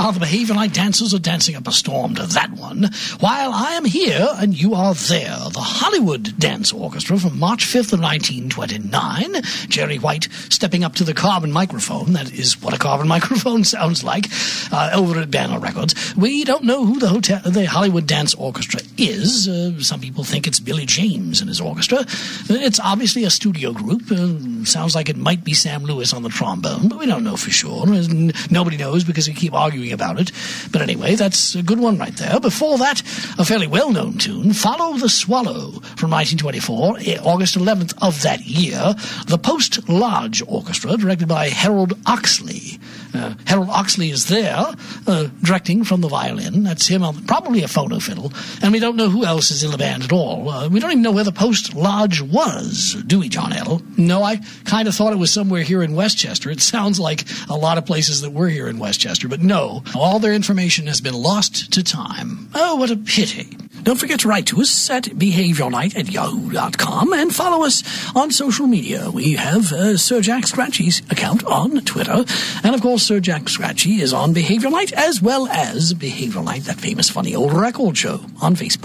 while the Behavior Night dancers are dancing up a storm to that one, while I am here and you are there. The Hollywood Dance Orchestra from March 5th of 1929. Jerry White stepping up to the carbon microphone. That is what a carbon microphone sounds like, over at Banner Records. We don't know who the Hollywood Dance Orchestra is. Some people think it's Billy James and his orchestra. It's obviously a studio group. Sounds like it might be Sam Lewis on the trombone, but we don't know for sure. Nobody knows because we keep arguing about it. But anyway, that's a good one right there. Before that, a fairly well-known tune, Follow the Swallow from 1924, August 11th of that year. The Post Lodge Orchestra, directed by Harold Oxley. Harold Oxley is there, directing from the violin. That's him on probably a phono fiddle. And we don't know who else is in the band at all. We don't even know where the Post Lodge was, do we, John Edel? No, I kind of thought it was somewhere here in Westchester. It sounds like a lot of places that were here in Westchester, but no. All their information has been lost to time. Oh, what a pity. Don't forget to write to us at behaviornight@yahoo.com and follow us on social media. We have Sir Jack Scratchy's account on Twitter. And, of course, Sir Jack Scratchy is on Behavior Night as well as Behavior Night, that famous funny old record show, on Facebook.